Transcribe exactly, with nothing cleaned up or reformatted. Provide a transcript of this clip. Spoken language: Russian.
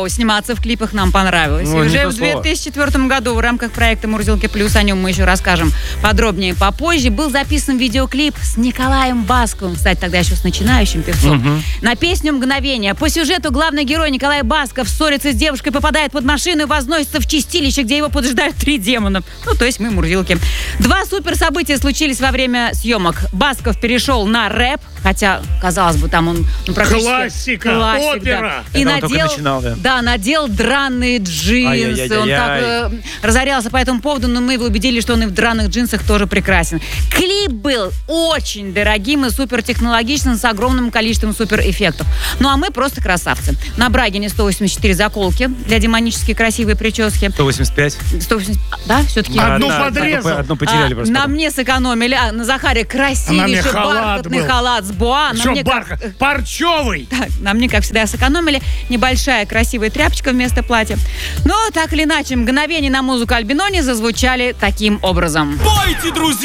но сниматься в клипах нам понравилось. Ну, и уже не в то две слово. тысячи четвёртом году в рамках проекта «Мурзилки плюс», о нем мы еще расскажем подробнее попозже, был записан видеоклип с Николаем Басковым, кстати, тогда еще с начинающим певцом, Мгм. на песню «Мгновение». По сюжету главный герой Николай Басков ссорится с девушкой, попадает под машину и возносится в чистилище, где его поджидают три демона. Ну, то есть мы мурзилки. Два суперсобытия случились во время съемок. Басков перешел на рэп, хотя, казалось бы, там он ну, практически... Классика, Классик, опера. да. И Это он только надел, начинал, да. да, надел драные джинсы. Ай-яй-яй-яй-яй. Он так э, разорялся по этому поводу, но мы его убедили, что он и в драных джинсах тоже прекрасен. Клип был очень дорогим и супертехнологичным, с огромным количеством суперэффектов. Ну, а мы просто красавцы. На Брагине сто восемьдесят четыре заколки для демонически красивой прически. сто восемьдесят пять. сто восемьдесят... Да, все-таки? А, Одну да, подрезал. одну- Одну потеряли А, просто. на мне сэкономили. А, на Захаре А на мне красивейший халат бархатный был. халат с боа. На Что, мне, как, бархат? Парчевый. так, на мне, как всегда, сэкономили. Небольшая красивая тряпочка вместо платья. Но, так или иначе, мгновения на музыку Альбинони зазвучали таким образом. Пойте, друзья!